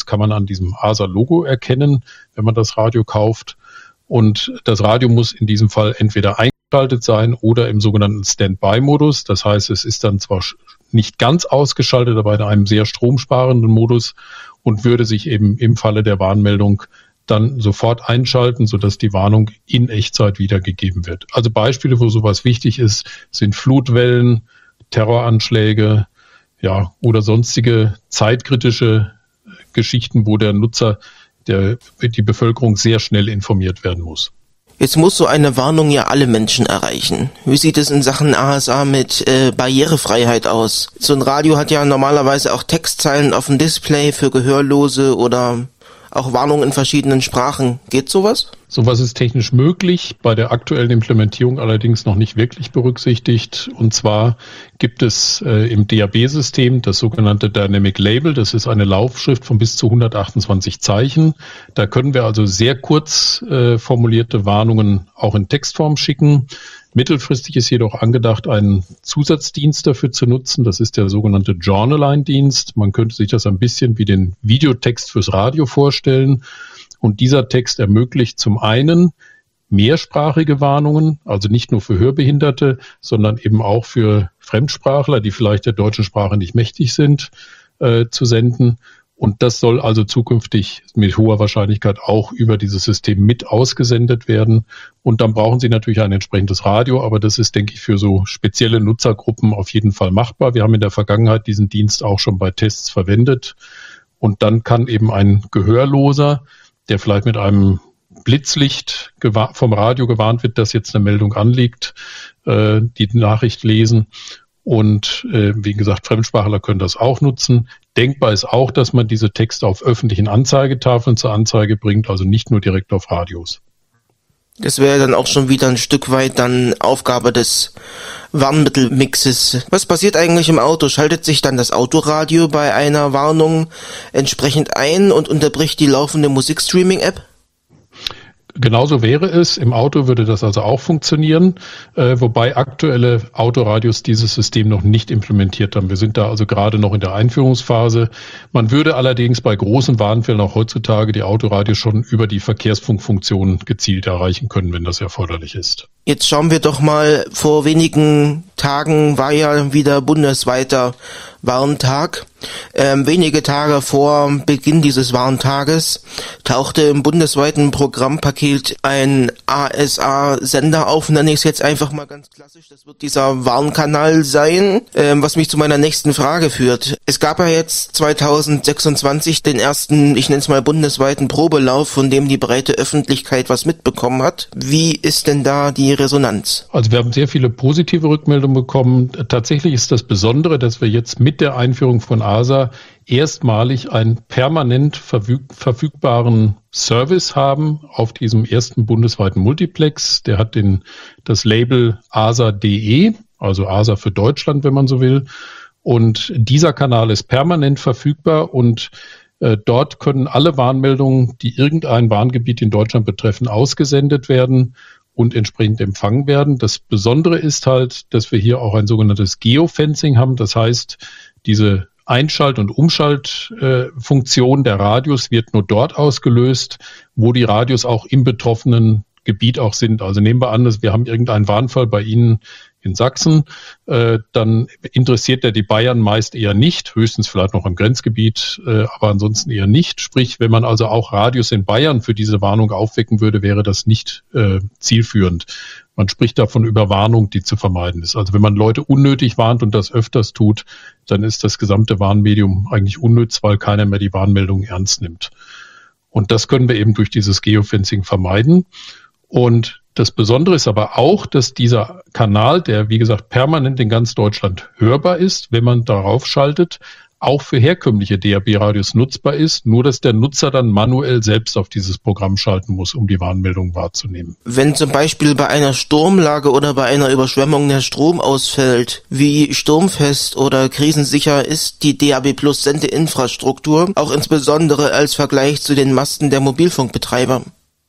Das kann man an diesem ASA-Logo erkennen, wenn man das Radio kauft. Und das Radio muss in diesem Fall entweder eingeschaltet sein oder im sogenannten Standby-Modus. Das heißt, es ist dann zwar nicht ganz ausgeschaltet, aber in einem sehr stromsparenden Modus und würde sich eben im Falle der Warnmeldung dann sofort einschalten, sodass die Warnung in Echtzeit wiedergegeben wird. Also Beispiele, wo sowas wichtig ist, sind Flutwellen, Terroranschläge, ja, oder sonstige zeitkritische Geschichten, wo der Nutzer, die Bevölkerung sehr schnell informiert werden muss. Jetzt muss so eine Warnung ja alle Menschen erreichen. Wie sieht es in Sachen ASA mit Barrierefreiheit aus? So ein Radio hat ja normalerweise auch Textzeilen auf dem Display für Gehörlose oder auch Warnungen in verschiedenen Sprachen. Geht sowas? Sowas ist technisch möglich, bei der aktuellen Implementierung allerdings noch nicht wirklich berücksichtigt. Und zwar gibt es im DAB-System das sogenannte Dynamic Label. Das ist eine Laufschrift von bis zu 128 Zeichen. Da können wir also sehr kurz formulierte Warnungen auch in Textform schicken. Mittelfristig ist jedoch angedacht, einen Zusatzdienst dafür zu nutzen. Das ist der sogenannte Journaline-Dienst. Man könnte sich das ein bisschen wie den Videotext fürs Radio vorstellen. Und dieser Text ermöglicht zum einen mehrsprachige Warnungen, also nicht nur für Hörbehinderte, sondern eben auch für Fremdsprachler, die vielleicht der deutschen Sprache nicht mächtig sind, zu senden. Und das soll also zukünftig mit hoher Wahrscheinlichkeit auch über dieses System mit ausgesendet werden. Und dann brauchen Sie natürlich ein entsprechendes Radio, aber das ist, denke ich, für so spezielle Nutzergruppen auf jeden Fall machbar. Wir haben in der Vergangenheit diesen Dienst auch schon bei Tests verwendet. Und dann kann eben ein Gehörloser, der vielleicht mit einem Blitzlicht vom Radio gewarnt wird, dass jetzt eine Meldung anliegt, die Nachricht lesen. Und wie gesagt, Fremdsprachler können das auch nutzen. Denkbar ist auch, dass man diese Texte auf öffentlichen Anzeigetafeln zur Anzeige bringt, also nicht nur direkt auf Radios. Das wäre dann auch schon wieder ein Stück weit dann Aufgabe des Warnmittelmixes. Was passiert eigentlich im Auto? Schaltet sich dann das Autoradio bei einer Warnung entsprechend ein und unterbricht die laufende Musikstreaming-App? Genauso wäre es. Im Auto würde das also auch funktionieren, wobei aktuelle Autoradios dieses System noch nicht implementiert haben. Wir sind da also gerade noch in der Einführungsphase. Man würde allerdings bei großen Warnfällen auch heutzutage die Autoradios schon über die Verkehrsfunkfunktion gezielt erreichen können, wenn das erforderlich ist. Jetzt schauen wir doch mal, vor wenigen Tagen war ja wieder bundesweiter Warntag. Wenige Tage vor Beginn dieses Warntages tauchte im bundesweiten Programmpaket ein ASA-Sender auf, nenne ich es jetzt einfach mal ganz klassisch. Das wird dieser Warnkanal sein, was mich zu meiner nächsten Frage führt. Es gab ja jetzt 2026 den ersten, ich nenne es mal bundesweiten Probelauf, von dem die breite Öffentlichkeit was mitbekommen hat. Wie ist denn da die Resonanz? Also wir haben sehr viele positive Rückmeldungen bekommen. Tatsächlich ist das Besondere, dass wir jetzt mit der Einführung von ASA erstmalig einen permanent verfügbaren Service haben auf diesem ersten bundesweiten Multiplex. Der hat das Label ASA.de, also ASA für Deutschland, wenn man so will. Und dieser Kanal ist permanent verfügbar und dort können alle Warnmeldungen, die irgendein Warngebiet in Deutschland betreffen, ausgesendet werden und entsprechend empfangen werden. Das Besondere ist halt, dass wir hier auch ein sogenanntes Geofencing haben. Das heißt, diese Einschalt- und Umschaltfunktion der Radios wird nur dort ausgelöst, wo die Radios auch im betroffenen Gebiet auch sind. Also nehmen wir an, dass wir haben irgendeinen Warnfall bei Ihnen in Sachsen, dann interessiert der die Bayern meist eher nicht, höchstens vielleicht noch im Grenzgebiet, aber ansonsten eher nicht. Sprich, wenn man also auch Radios in Bayern für diese Warnung aufwecken würde, wäre das nicht zielführend. Man spricht davon Überwarnung, die zu vermeiden ist. Also wenn man Leute unnötig warnt und das öfters tut, dann ist das gesamte Warnmedium eigentlich unnütz, weil keiner mehr die Warnmeldung ernst nimmt. Und das können wir eben durch dieses Geofencing vermeiden. Und das Besondere ist aber auch, dass dieser Kanal, der wie gesagt permanent in ganz Deutschland hörbar ist, wenn man darauf schaltet, auch für herkömmliche DAB-Radios nutzbar ist, nur dass der Nutzer dann manuell selbst auf dieses Programm schalten muss, um die Warnmeldung wahrzunehmen. Wenn zum Beispiel bei einer Sturmlage oder bei einer Überschwemmung der Strom ausfällt, wie sturmfest oder krisensicher ist die DAB+ Sendeinfrastruktur, auch insbesondere als Vergleich zu den Masten der Mobilfunkbetreiber?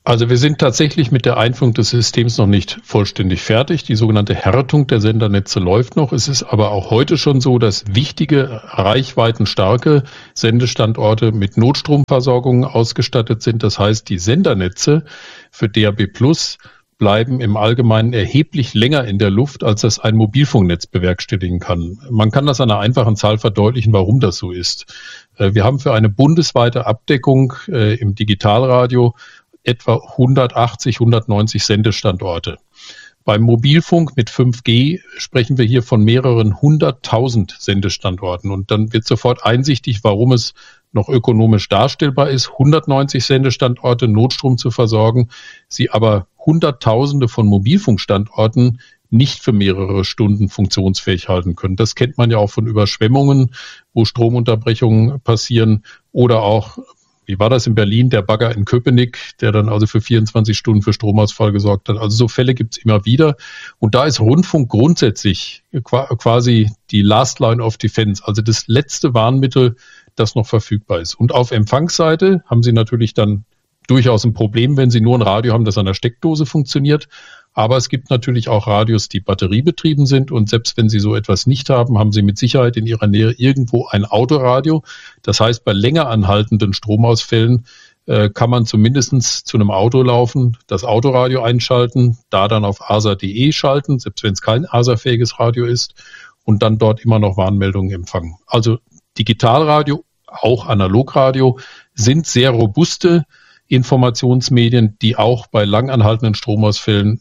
Also wir sind tatsächlich mit der Einführung des Systems noch nicht vollständig fertig. Die sogenannte Härtung der Sendernetze läuft noch. Es ist aber auch heute schon so, dass wichtige, reichweitenstarke Sendestandorte mit Notstromversorgung ausgestattet sind. Das heißt, die Sendernetze für DAB+ bleiben im Allgemeinen erheblich länger in der Luft, als das ein Mobilfunknetz bewerkstelligen kann. Man kann das an einer einfachen Zahl verdeutlichen, warum das so ist. Wir haben für eine bundesweite Abdeckung im Digitalradio etwa 180, 190 Sendestandorte. Beim Mobilfunk mit 5G sprechen wir hier von mehreren 100.000 Sendestandorten. Und dann wird sofort einsichtig, warum es noch ökonomisch darstellbar ist, 190 Sendestandorte Notstrom zu versorgen, sie aber Hunderttausende von Mobilfunkstandorten nicht für mehrere Stunden funktionsfähig halten können. Das kennt man ja auch von Überschwemmungen, wo Stromunterbrechungen passieren, oder auch, wie war das in Berlin, der Bagger in Köpenick, der dann also für 24 Stunden für Stromausfall gesorgt hat. Also so Fälle gibt es immer wieder. Und da ist Rundfunk grundsätzlich quasi die Last Line of Defense, also das letzte Warnmittel, das noch verfügbar ist. Und auf Empfangsseite haben Sie natürlich dann durchaus ein Problem, wenn Sie nur ein Radio haben, das an der Steckdose funktioniert. Aber es gibt natürlich auch Radios, die batteriebetrieben sind. Und selbst wenn Sie so etwas nicht haben, haben Sie mit Sicherheit in Ihrer Nähe irgendwo ein Autoradio. Das heißt, bei länger anhaltenden Stromausfällen kann man zumindest zu einem Auto laufen, das Autoradio einschalten, da dann auf asa.de schalten, selbst wenn es kein ASA-fähiges Radio ist, und dann dort immer noch Warnmeldungen empfangen. Also Digitalradio, auch Analogradio, sind sehr robuste Informationsmedien, die auch bei lang anhaltenden Stromausfällen,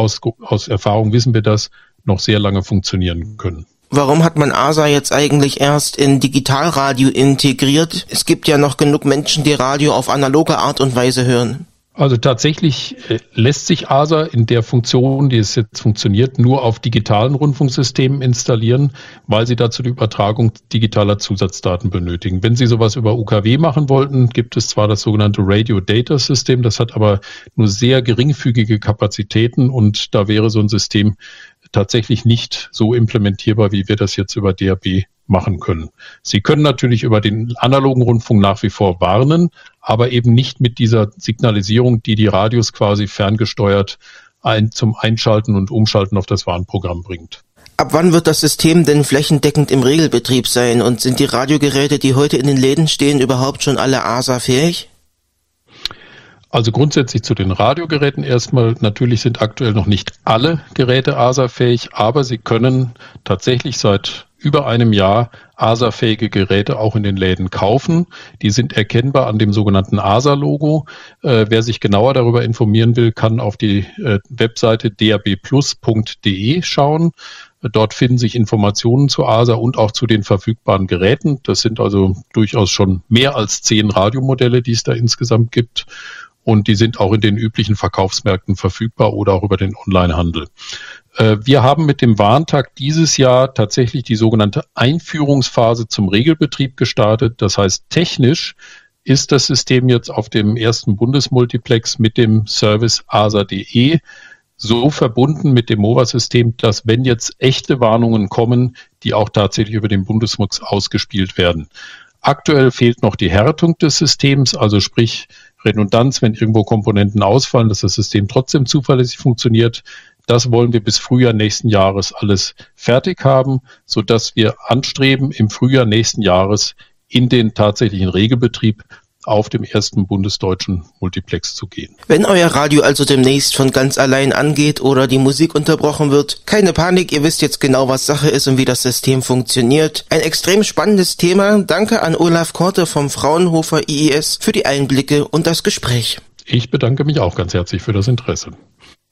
aus Erfahrung wissen wir das, noch sehr lange funktionieren können. Warum hat man ASA jetzt eigentlich erst in Digitalradio integriert? Es gibt ja noch genug Menschen, die Radio auf analoge Art und Weise hören. Also tatsächlich lässt sich ASA in der Funktion, die es jetzt funktioniert, nur auf digitalen Rundfunksystemen installieren, weil Sie dazu die Übertragung digitaler Zusatzdaten benötigen. Wenn Sie sowas über UKW machen wollten, gibt es zwar das sogenannte Radio Data System, das hat aber nur sehr geringfügige Kapazitäten, und da wäre so ein System tatsächlich nicht so implementierbar, wie wir das jetzt über DAB machen können. Sie können natürlich über den analogen Rundfunk nach wie vor warnen, aber eben nicht mit dieser Signalisierung, die die Radios quasi ferngesteuert zum Einschalten und Umschalten auf das Warnprogramm bringt. Ab wann wird das System denn flächendeckend im Regelbetrieb sein, und sind die Radiogeräte, die heute in den Läden stehen, überhaupt schon alle ASA-fähig? Also grundsätzlich zu den Radiogeräten erstmal, natürlich sind aktuell noch nicht alle Geräte ASA-fähig, aber sie können tatsächlich seit über einem Jahr ASA-fähige Geräte auch in den Läden kaufen. Die sind erkennbar an dem sogenannten ASA-Logo. Wer sich genauer darüber informieren will, kann auf die Webseite dabplus.de schauen. Dort finden sich Informationen zu ASA und auch zu den verfügbaren Geräten. Das sind also durchaus schon mehr als 10 Radiomodelle, die es da insgesamt gibt. Und die sind auch in den üblichen Verkaufsmärkten verfügbar oder auch über den Onlinehandel. Wir haben mit dem Warntag dieses Jahr tatsächlich die sogenannte Einführungsphase zum Regelbetrieb gestartet. Das heißt, technisch ist das System jetzt auf dem ersten Bundesmultiplex mit dem Service asa.de so verbunden mit dem MOVA-System, dass wenn jetzt echte Warnungen kommen, die auch tatsächlich über den Bundesmux ausgespielt werden. Aktuell fehlt noch die Härtung des Systems, also sprich Redundanz, wenn irgendwo Komponenten ausfallen, dass das System trotzdem zuverlässig funktioniert. Das wollen wir bis Frühjahr nächsten Jahres alles fertig haben, sodass wir anstreben, im Frühjahr nächsten Jahres in den tatsächlichen Regelbetrieb auf dem ersten bundesdeutschen Multiplex zu gehen. Wenn euer Radio also demnächst von ganz allein angeht oder die Musik unterbrochen wird, keine Panik, ihr wisst jetzt genau, was Sache ist und wie das System funktioniert. Ein extrem spannendes Thema. Danke an Olaf Korte vom Fraunhofer IIS für die Einblicke und das Gespräch. Ich bedanke mich auch ganz herzlich für das Interesse.